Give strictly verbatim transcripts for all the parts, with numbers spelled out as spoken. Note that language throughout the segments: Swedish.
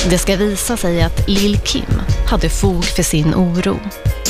Det ska visa sig att Lil Kim hade fog för sin oro.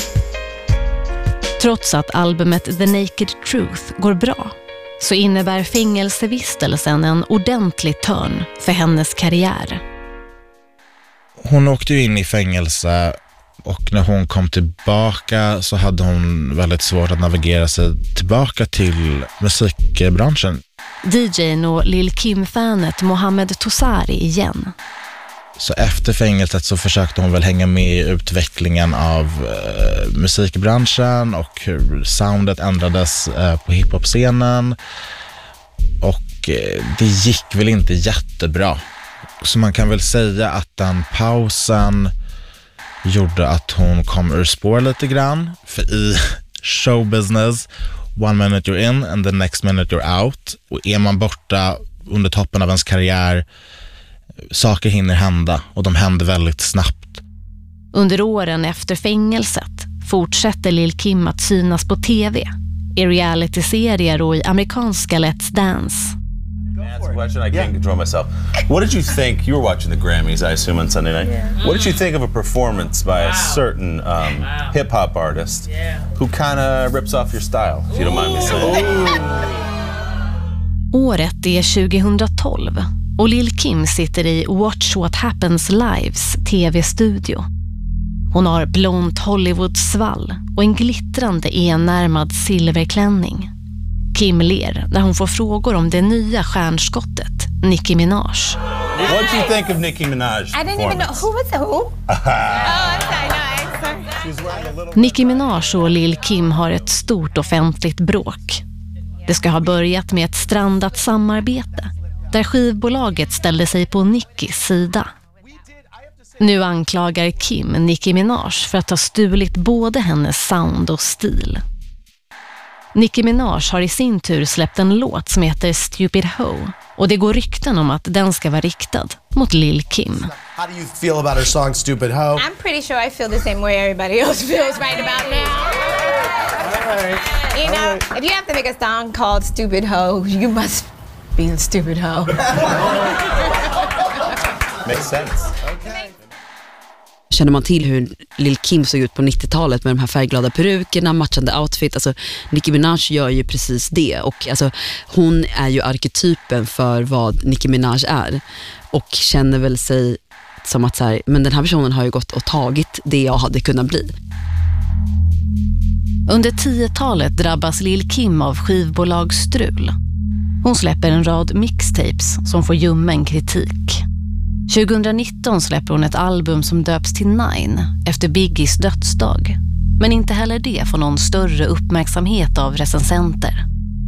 Trots att albumet The Naked Truth går bra så innebär fängelsevistelsen en ordentlig törn för hennes karriär. Hon åkte ju in i fängelse och när hon kom tillbaka så hade hon väldigt svårt att navigera sig tillbaka till musikbranschen. D J:n och Lil Kim-fanet Mohammed Tosari igen. Så efter fängelset så försökte hon väl hänga med i utvecklingen av eh, musikbranschen och hur soundet ändrades eh, på hiphop-scenen. Och eh, det gick väl inte jättebra. Så man kan väl säga att den pausen gjorde att hon kom ur spår lite grann. För i showbusiness, one minute you're in and the next minute you're out. Och är man borta under toppen av ens karriär, saker hinner hända och de händer väldigt snabbt. Under åren efter fängelset fortsätter Lil Kim att synas på tv, i reality-serier och i amerikanska Let's Dance. That's a question I can't control myself. What did you think? You were watching the Grammys, I assume, on Sunday night. Yeah. What did you think of a performance by a certain um, wow. hip-hop artist yeah. who kind of rips off your style, if you don't mind me saying? Året är tjugohundratolv och Lil Kim sitter i Watch What Happens Lives tv-studio. Hon har blont Hollywood-svall och en glittrande enärmad silverklänning. Kim ler när hon får frågor om det nya stjärnskottet, Nicki Minaj. What do you think of Nicki Minaj? I didn't even know. Who was the who? Oh, I'm sorry, no, Nicki Minaj och Lil Kim har ett stort offentligt bråk. Det ska ha börjat med ett strandat samarbete där skivbolaget ställde sig på Nickis sida. Nu anklagar Kim Nicki Minaj för att ha stulit både hennes sound och stil. Nicki Minaj har i sin tur släppt en låt som heter Stupid Ho och det går rykten om att den ska vara riktad mot Lil Kim. How do you feel about her song Stupid Ho? I'm pretty sure I feel the same way everybody else feels right about now. Right. You know, if you have to make a song called Stupid Ho, you must be a stupid ho. Makes sense. Känner man till hur Lil Kim såg ut på nittiotalet med de här färgglada perukerna, matchande outfit, alltså Nicki Minaj gör ju precis det och alltså hon är ju arketypen för vad Nicki Minaj är och känner väl sig som att så här, men den här personen har ju gått och tagit det jag hade kunnat bli. Under tiotalet drabbas Lil Kim av skivbolagsstrul. Hon släpper en rad mixtapes som får ljummen kritik. tjugohundranitton släpper hon ett album som döps till Nine efter Biggies dödsdag. Men inte heller det får någon större uppmärksamhet av recensenter.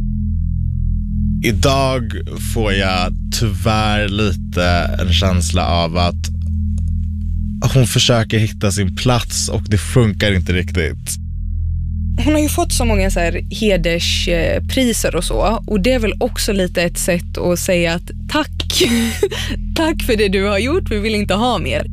Idag får jag tyvärr lite en känsla av att hon försöker hitta sin plats och det funkar inte riktigt. Hon har ju fått så många så här hederspriser och så. Och det är väl också lite ett sätt att säga att tack. Tack för det du har gjort, vi vill inte ha mer.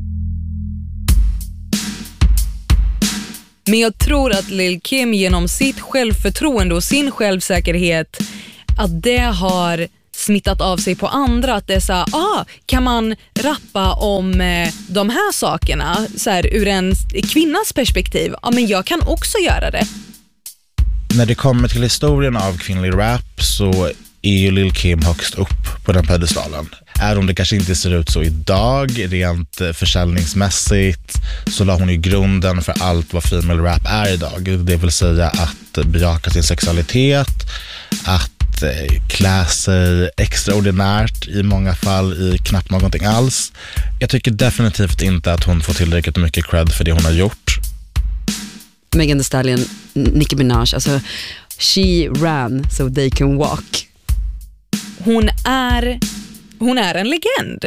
Men jag tror att Lil Kim genom sitt självförtroende och sin självsäkerhet, att det har smittat av sig på andra. Att det är så här, ah, kan man rappa om eh, de här sakerna så här, ur en kvinnas perspektiv? Ja, men jag kan också göra det. När det kommer till historien av kvinnlig rap så är ju Lil Kim högst upp på den pedestalen. Även om det kanske inte ser ut så idag, rent försäljningsmässigt, så la hon ju grunden för allt vad female rap är idag. Det vill säga att bejaka sin sexualitet, att klä sig extraordinärt, i många fall i knappt någonting alls. Jag tycker definitivt inte att hon får tillräckligt mycket cred för det hon har gjort. Megan Thee Stallion, Nicki Minaj, alltså she ran so they can walk. Hon är hon är en legend.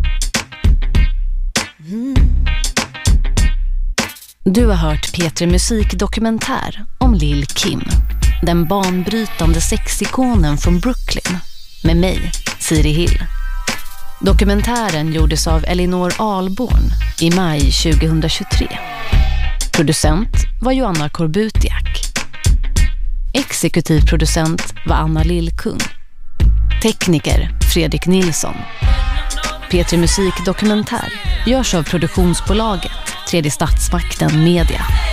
Du har hört P tre Musikdokumentär om Lil Kim, den banbrytande sexikonen från Brooklyn, med mig, Siri Hill. Dokumentären gjordes av Elinor Alborn i maj tjugohundratjugotre. Producent var Joanna Korbutiak. Exekutiv producent var Anna Lillkung. Tekniker Fredrik Nilsson. P tre Musik Dokumentär görs av produktionsbolaget Tredje Statsmakten Media.